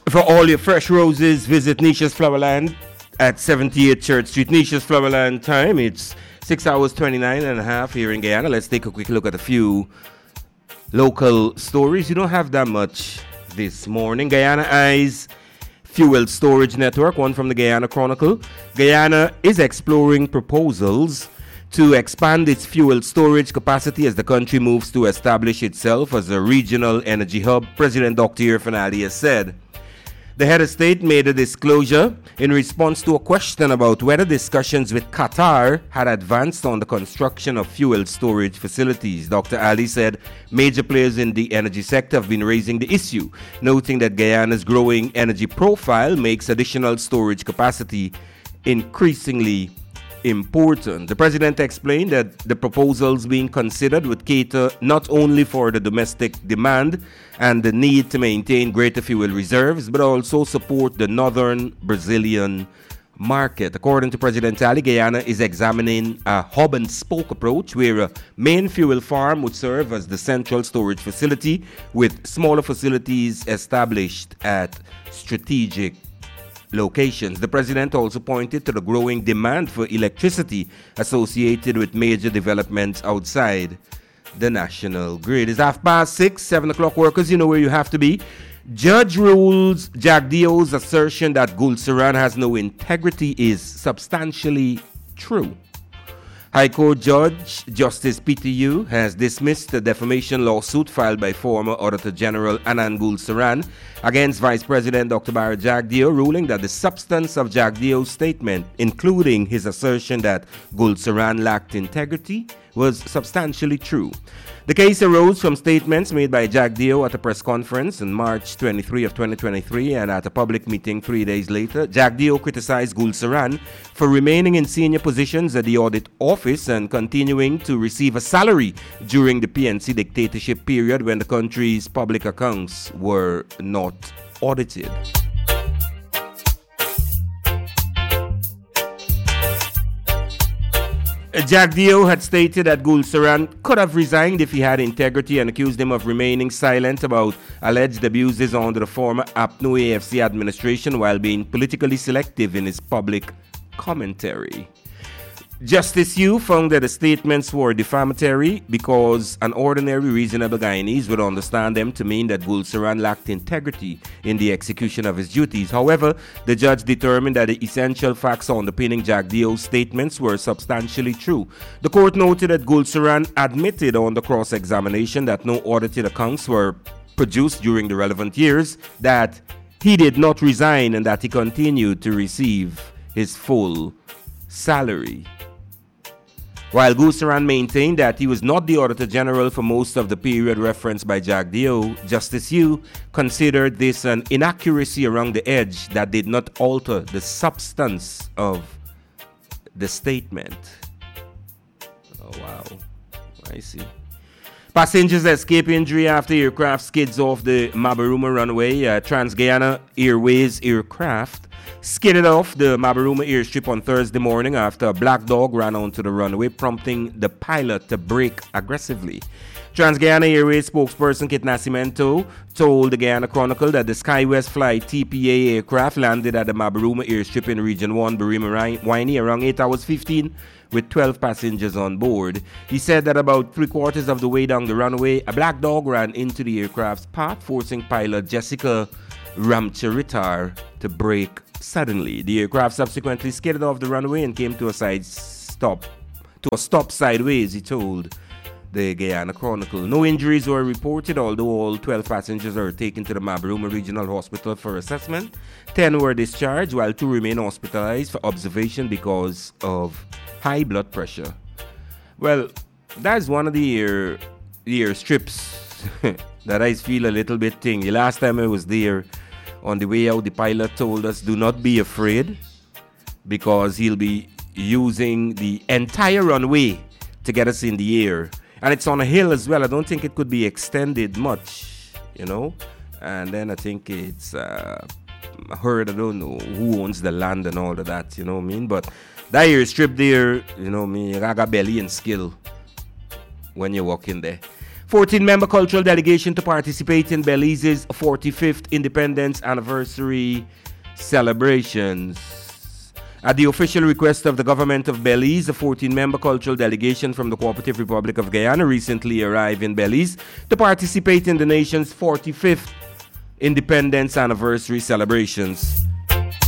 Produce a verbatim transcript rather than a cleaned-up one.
For all your fresh roses, visit Nisha's Flowerland at seventy-eight Church Street. Nisha's Flowerland time, it's six hours twenty-nine and a half here in Guyana. Let's take a quick look at a few local stories. You don't have that much this morning. Guyana Eyes Fuel Storage Network, one from the Guyana Chronicle. Guyana is exploring proposals to expand its fuel storage capacity as the country moves to establish itself as a regional energy hub, President Doctor Irfaan Ali has said. The head of state made a disclosure in response to a question about whether discussions with Qatar had advanced on the construction of fuel storage facilities. Doctor Ali said major players in the energy sector have been raising the issue, noting that Guyana's growing energy profile makes additional storage capacity increasingly important. The president explained that the proposals being considered would cater not only for the domestic demand and the need to maintain greater fuel reserves, but also support the northern Brazilian market. According to President Ali, Guyana is examining a hub and spoke approach where a main fuel farm would serve as the central storage facility, with smaller facilities established at strategic locations. The president also pointed to the growing demand for electricity associated with major developments outside the national grid. It's half past six, seven o'clock workers, you know where you have to be. Judge rules Jagdeo's assertion that Gulsaran has no integrity is substantially true. High Court Judge Justice Peter Yu has dismissed the defamation lawsuit filed by former Auditor General Anand Gulsaran against Vice President Doctor Barry Jagdeo, ruling that the substance of Jagdeo's statement, including his assertion that Gulsaran lacked integrity, was substantially true. The case arose from statements made by Jagdeo at a press conference on March twenty-third of twenty twenty-three, and at a public meeting three days later. Jagdeo criticized Gulsaran for remaining in senior positions at the audit office and continuing to receive a salary during the P N C dictatorship period when the country's public accounts were not audited. Jagdeo had stated that Gulsaran could have resigned if he had integrity and accused him of remaining silent about alleged abuses under the former A P N U A F C administration while being politically selective in his public commentary. Justice Yu found that the statements were defamatory because an ordinary reasonable Guyanese would understand them to mean that Gulsaran lacked integrity in the execution of his duties. However, the judge determined that the essential facts underpinning Jagdeo's statements were substantially true. The court noted that Gulsaran admitted on the cross-examination that no audited accounts were produced during the relevant years, that he did not resign, and that he continued to receive his full salary. While Gulsaran maintained that he was not the Auditor General for most of the period referenced by Jagdeo, Justice Yu considered this an inaccuracy around the edge that did not alter the substance of the statement. Oh, wow. I see. Passengers escape injury after aircraft skids off the Mabaruma runway. Uh, Trans-Guyana Airways aircraft skidded off the Mabaruma airstrip on Thursday morning after a black dog ran onto the runway, prompting the pilot to brake aggressively. Trans-Guyana Airways spokesperson Kit Nascimento told the Guyana Chronicle that the SkyWest Flight T P A aircraft landed at the Mabaruma airstrip in Region one, Barima-Waini, around eight hours fifteen with twelve passengers on board. He said that about three quarters of the way down the runway, a black dog ran into the aircraft's path, forcing pilot Jessica Ramcharitar to brake suddenly. The aircraft subsequently skidded off the runway and came to a side stop, to a stop sideways, he told the Guyana Chronicle. No injuries were reported, although all twelve passengers are taken to the Mabaruma Regional Hospital for assessment. ten were discharged, while two remain hospitalized for observation because of high blood pressure. Well, that's one of the air, the air strips that I feel a little bit thing. The last time I was there, on the way out, the pilot told us, do not be afraid, because he'll be using the entire runway to get us in the air. And it's on a hill as well. I don't think it could be extended much, you know. And then I think it's, uh, I heard, I don't know who owns the land and all of that, you know what I mean? But that airstrip there, you know what I mean, you got belly and skill when you walk in there. fourteen-member cultural delegation to participate in Belize's forty-fifth independence anniversary celebrations. At the official request of the government of Belize, a fourteen-member cultural delegation from the Cooperative Republic of Guyana recently arrived in Belize to participate in the nation's forty-fifth independence anniversary celebrations.